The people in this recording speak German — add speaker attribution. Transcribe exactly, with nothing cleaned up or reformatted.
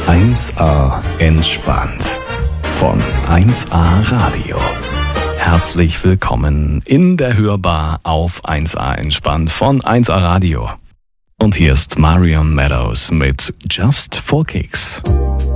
Speaker 1: eins A entspannt von eins A Radio. Herzlich willkommen in der Hörbar auf eins A entspannt von eins A Radio. Und hier ist Marion Meadows mit Just for Kicks.